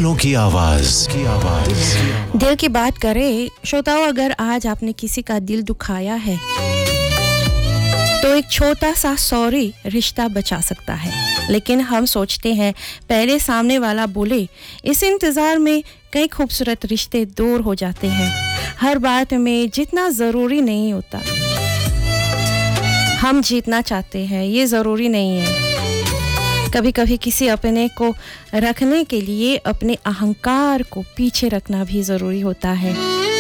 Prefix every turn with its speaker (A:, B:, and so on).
A: दिलों की आवाज
B: दिल की बात करें श्रोताओं, अगर आज आपने किसी का दिल दुखाया है तो एक छोटा सा सॉरी रिश्ता बचा सकता है। लेकिन हम सोचते हैं पहले सामने वाला बोले, इस इंतजार में कई खूबसूरत रिश्ते दूर हो जाते हैं। हर बात में जितना जरूरी नहीं होता हम जीतना चाहते हैं, ये जरूरी नहीं है। कभी कभी किसी अपने को रखने के लिए अपने अहंकार को पीछे रखना भी जरूरी होता है।